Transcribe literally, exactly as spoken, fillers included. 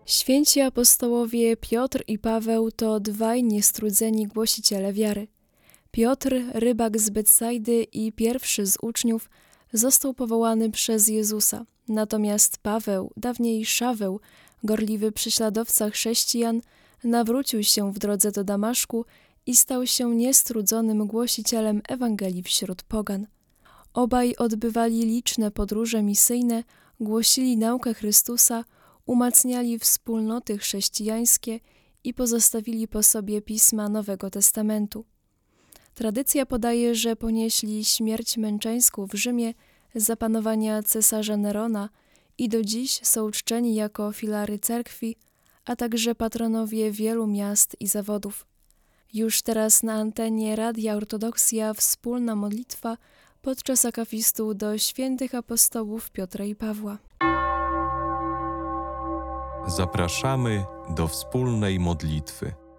Święci apostołowie Piotr i Paweł to dwaj niestrudzeni głosiciele wiary. Piotr, rybak z Betsajdy i pierwszy z uczniów, został powołany przez Jezusa. Natomiast Paweł, dawniej Szaweł, gorliwy prześladowca chrześcijan, nawrócił się w drodze do Damaszku i stał się niestrudzonym głosicielem Ewangelii wśród pogan. Obaj odbywali liczne podróże misyjne, głosili naukę Chrystusa, umacniali wspólnoty chrześcijańskie i pozostawili po sobie pisma Nowego Testamentu. Tradycja podaje, że ponieśli śmierć męczeńską w Rzymie za panowania cesarza Nerona i do dziś są czczeni jako filary cerkwi, a także patronowie wielu miast i zawodów. Już teraz na antenie Radia Ortodoksja wspólna modlitwa podczas akapistu do świętych apostołów Piotra i Pawła. Zapraszamy do wspólnej modlitwy.